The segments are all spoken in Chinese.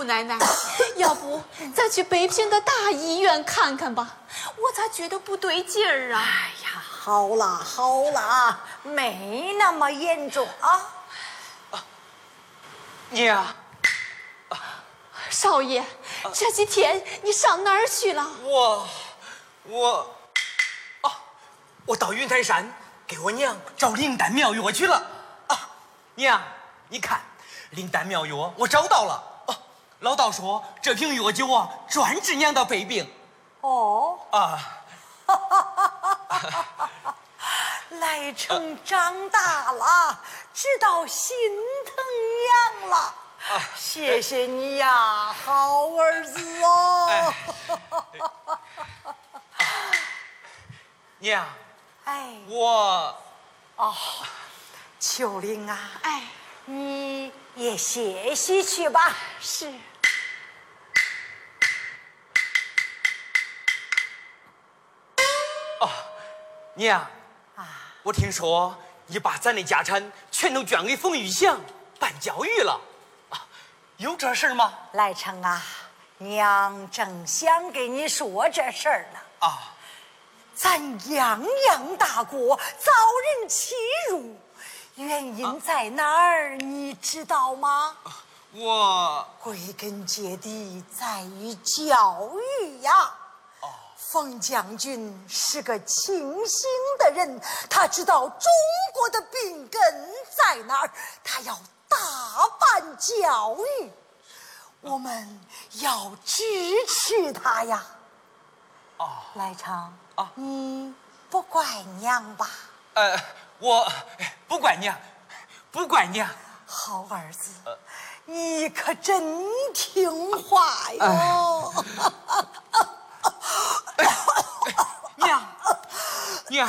奶奶，要不咱去北平的大医院看看吧？我咋觉得不对劲儿啊？ 哎呀，好了，没那么严重啊。 娘， 少爷，这几天你上哪儿去了？ 我到云台山给我娘找灵丹妙药去了啊！娘，你看灵丹妙药我找到了。老道说这瓶药酒啊，专治娘的肺病。 哦啊， 赖成长大了，知道心疼娘了。谢谢你呀，好儿子哦。 娘， 哎， 我秋玲啊， 哎， 你也歇息去吧。 是。 娘我听说你把咱的家产全都捐给冯玉祥办教育了啊，有这事儿吗？ 赖成啊，娘正想跟你说这事儿呢。 啊， 咱泱泱大国遭人欺辱，原因在哪儿？你知道吗？ 我归根结底在于教育呀。冯将军是个清醒的人，他知道中国的病根在哪儿，他要大办教育，我们要支持他呀。来成你不怪娘吧？ 我不怪娘，不怪娘。 好儿子，你可真听话哟。 娘，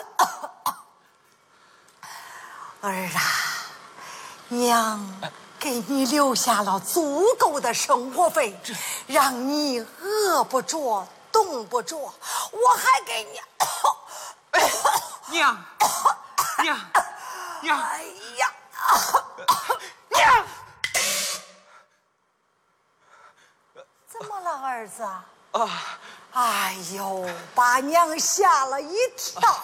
儿啊，娘给你留下了足够的生活费，让你饿不着冻不着，我还给你娘， 哎呀， 娘， 怎么了儿子？哎呦，把娘吓了一跳。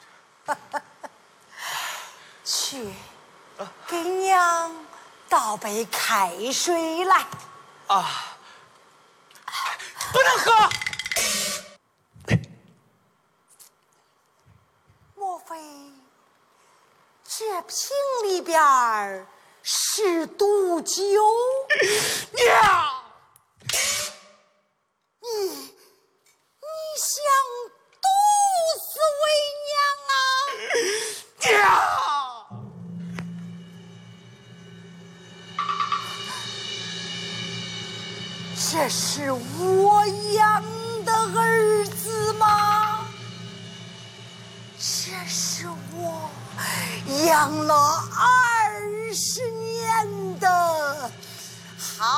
去，给娘倒杯开水来。 不能喝。 莫非这瓶里边是毒酒？ 娘， 你想毒死为娘啊？这是我养的儿子吗？这是我养了20年的